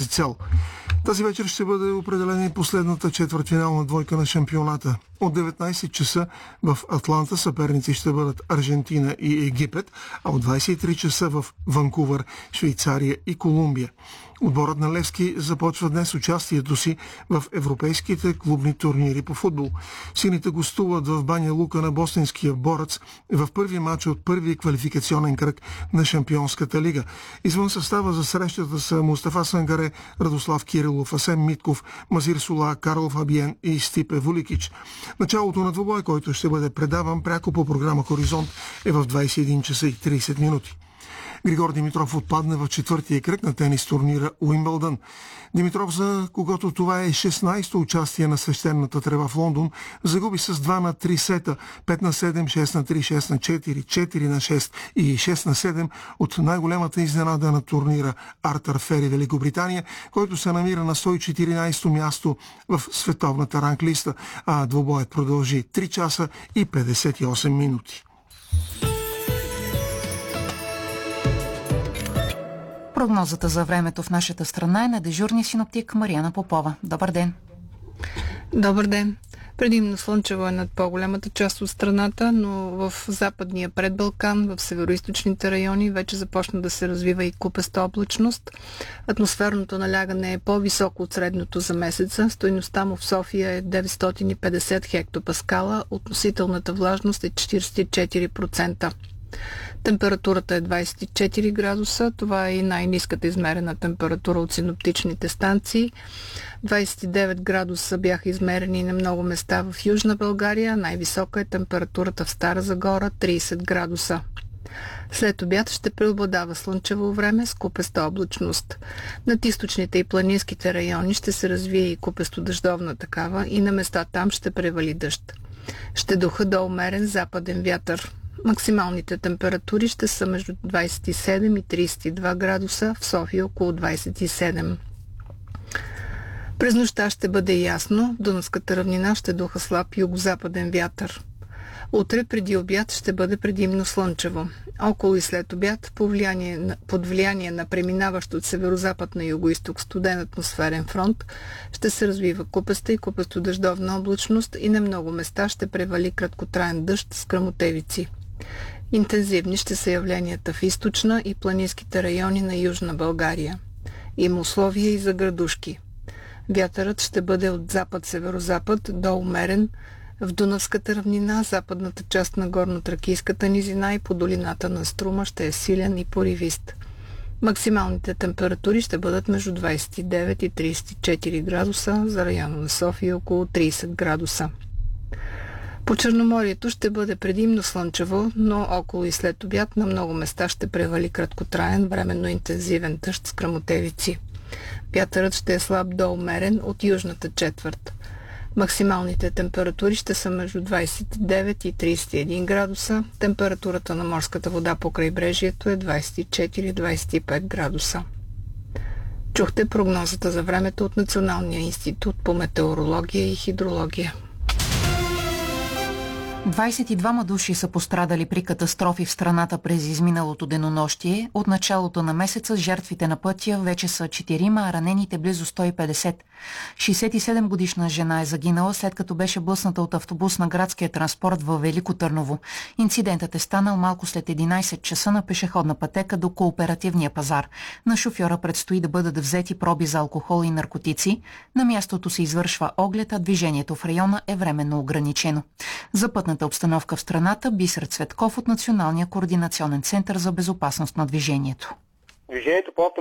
тази цел. Тази вечер ще бъде определена и последната четвъртфинална двойка на шампионата. От 19 часа в Атланта съперници ще бъдат Аржентина и Египет, а от 23 часа в Ванкувър, Швейцария и Колумбия. Отборът на Левски започва днес участието си в европейските клубни турнири по футбол. Сините гостуват в Баня Лука на босненския Борец в първи матч от първия квалификационен кръг на Шампионската лига. Извън състава за срещата са Мустафа Сангаре, Радослав Кирилов, Асен Митков, Мазир Сула, Карл Фабиен и Стипе Вуликич. Началото на двубой, който ще бъде предаван пряко по програма Хоризонт, е в 21 часа и 30 минути. Григор Димитров отпадна в четвъртия кръг на тенис турнира Уимбълдън. Димитров, за когото това е 16-то участие на свещената трева в Лондон, загуби с 2-3 сета, 5-7, 6-3, 6-4, 4-6 и 6-7 от най-голямата изненада на турнира Артър Фери, Великобритания, който се намира на 114-то място в световната ранглиста, а двубоят продължи 3 часа и 58 минути. Прогнозата за времето в нашата страна е на дежурния синоптик Мариана Попова. Добър ден! Добър ден! Предимно слънчево е над по-голямата част от страната, но в западния предбалкан, в североизточните райони вече започна да се развива и купеста облачност. Атмосферното налягане е по-високо от средното за месеца. Стойността му в София е 950 хектопаскала, относителната влажност е 44%. Температурата е 24 градуса. Това е и най-ниската измерена температура от синоптичните станции. 29 градуса бяха измерени на много места в Южна България. Най-висока е температурата в Стара Загора, 30 градуса. След обяд ще преобладава слънчево време с купеста облачност. Над източните и планинските райони ще се развие и купесто-дъждовна такава и на места там ще превали дъжд. Ще духа до умерен западен вятър. Максималните температури ще са между 27 и 32 градуса, в София около 27. През нощта ще бъде ясно, в Дунавската равнина ще духа слаб югозападен вятър. Утре преди обяд ще бъде предимно слънчево. Около и след обяд, под влияние на преминаващ от северозапад на югоизток студен атмосферен фронт, ще се развива купеста и купесто-дъждовна облачност и на много места ще превали краткотраен дъжд с гръмотевици. Интензивни ще са явленията в източна и планинските райони на Южна България. Има условия и за градушки. Вятърът ще бъде от запад-северозапад до умерен, в Дунавската равнина, западната част на горно-тракийската низина и по долината на Струма ще е силен и поривист. Максималните температури ще бъдат между 29 и 34 градуса, за района на София около 30 градуса. По Черноморието ще бъде предимно слънчево, но около и след обяд на много места ще превали краткотраен, временно интензивен дъжд с гръмотевици. Вятърът ще е слаб до умерен от южната четвърт. Максималните температури ще са между 29 и 31 градуса. Температурата на морската вода по крайбрежието е 24-25 градуса. Чухте прогнозата за времето от Националния институт по метеорология и хидрология. 22 души са пострадали при катастрофи в страната през изминалото денонощие. От началото на месеца жертвите на пътя вече са 4, а ранените близо 150. 67-годишна жена е загинала, след като беше блъсната от автобус на градския транспорт във Велико Търново. Инцидентът е станал малко след 11 часа на пешеходна пътека до Кооперативния пазар. На шофьора предстои да бъдат взети проби за алкохол и наркотици. На мястото се извършва оглед, а движението в района е временно ограничено. За пътната обстановка в страната Бисер Цветков от Националния координационен център за безопасност на движението. Движението по